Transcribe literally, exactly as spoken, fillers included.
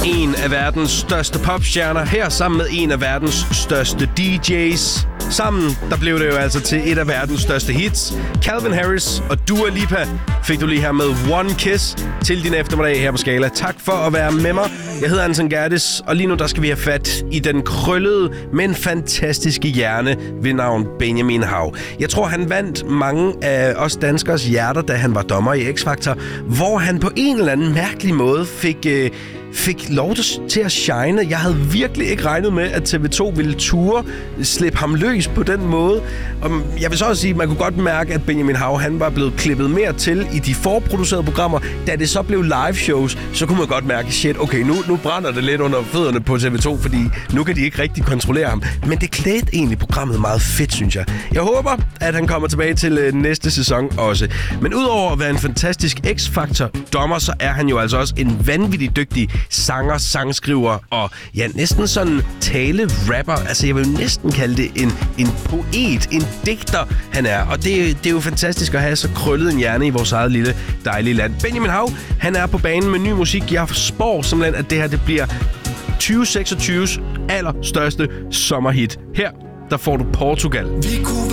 En af verdens største popstjerner her sammen med en af verdens største D J's. Sammen, der blev det jo altså til et af verdens største hits. Calvin Harris og Dua Lipa fik du lige her med One Kiss til din eftermiddag her på Skala. Tak for at være med mig. Jeg hedder Anton Gerdes, og lige nu der skal vi have fat i den krøllede, men fantastiske hjerne ved navn Benjamin Hav. Jeg tror, han vandt mange af os danskers hjerter, da han var dommer i X-Factor, hvor han på en eller anden mærkelig måde fik... Øh, fik lov til at shine. Jeg havde virkelig ikke regnet med, at T V to ville ture slippe ham løs på den måde. Og jeg vil så også sige, at man kunne godt mærke, at Benjamin Hav, han var blevet klippet mere til i de forproducerede programmer. Da det så blev live shows, så kunne man godt mærke, shit, okay, nu, nu brænder det lidt under fødderne på T V to, fordi nu kan de ikke rigtig kontrollere ham. Men det klædte egentlig programmet meget fedt, synes jeg. Jeg håber, at han kommer tilbage til øh, næste sæson også. Men udover at være en fantastisk X-Factor-dommer, så er han jo altså også en vanvittig dygtig sanger, sangskriver og ja, næsten sådan tale-rapper. Altså, jeg vil jo næsten kalde det en, en poet, en digter, han er. Og det, det er jo fantastisk at have så krøllet en hjerne i vores eget lille, dejlige land. Benjamin Hav, han er på banen med ny musik. Jeg spår simpelthen, at det her det bliver tyve seksogtyves allerstørste sommerhit. Her, der får du Portugal. Vi kunne